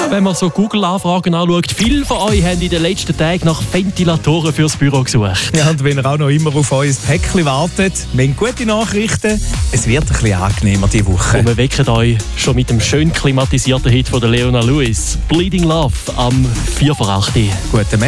wenn man so Google-Anfragen anschaut, viele von euch haben in den letzten Tagen nach Ventilatoren fürs Büro gesucht. Ja, und wenn ihr auch noch immer auf euer Päckchen wartet, wir haben gute Nachrichten. Es wird ein bisschen angenehmer diese Woche. Und wir wecken euch schon mit dem schön klimatisierten Hit von der Leona Lewis, Bleeding Love, am 4 vor 8. Guten